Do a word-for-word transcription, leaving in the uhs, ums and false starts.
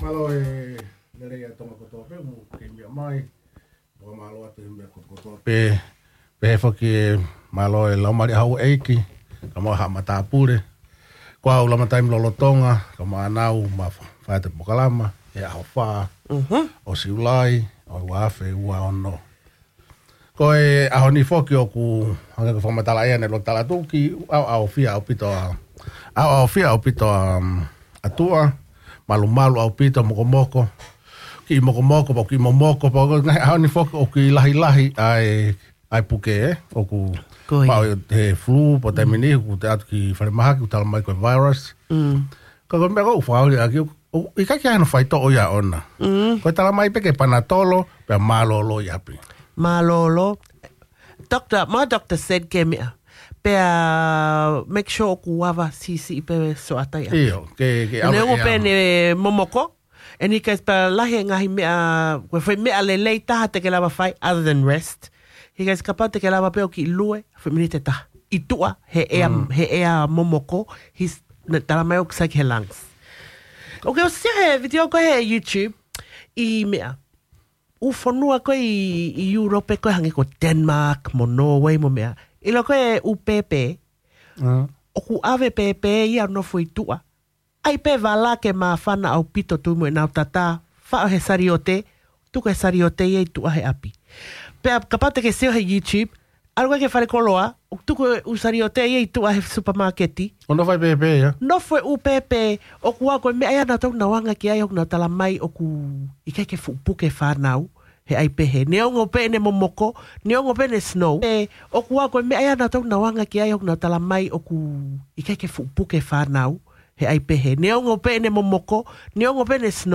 malo e nere ia tonga kotope mo ke mia mai. Mo malo atu mia kotope. Pe pe foki malo e laumari hau eiki. Kamo ha matapure. Kwa ula matai lolotonga, kamo anau ma faite pokalama, e au fa. Mhm. O siulai, o wafe ua ono. Ko e aho ni foki o ku hanga ko famatala ia ne lo tala tuki au au fia au pito au au fia au pito um, atua malu malu au pito moko moko ki moko moko po ki momoko po aho ni foki o ki lahi lahi ai ai puke e o ku pa he flu po te mini ku te atu ki whare maha ki utala mai koe virus mm. Ko ko mea ko uwhauri aki i kaki hano whaito o ia ona mm. Ko tala mai peke panatolo pe malolo i api Malolo. Doctor, my doctor said ke mea. Pe make sure ku wava si si pe so atai. Iyo, ke ke ne o pe ne momoko. And he goes pa lahi ngahi mea we foi mea le lei taha te ke lava fai other than rest. He goes kapa te ke lava pe o ki lue foi minite ta. I tua he ea mm. he ea momoko his tala mai o ksai he lungs. Okay, o sia he video ko he YouTube I mea. U whanua koe i, i Europe, koe hangi ko Denmark, mo Norway, mo mea. Ilo koe u pepe, uh. o ku ave pepe ia no fui tua. Ai pe wala ke ma whana au pito tu mo e nau tata, whao he sariote, tuko he sariote ia i tua he api. Pe kapate ke seo he YouTube, algo ke whare koloa, o tuko u sariote ia i tua he supermarketi. O no fai pepe ia? No fue u pepe, o kua koe mea ia na tau na wanga ki ai o na tala mai o ku I kai ke fupuke whanau, he ai pehe. Ne ongo pe ne momoko, ne ongo pe ne snow. E, o kua koe mea ia na tau na wanga ki ai o na tala mai o ku I kai ke fupuke whanau, he ai pehe. Ne ongo pe ne momoko, ne ongo pe ne snow.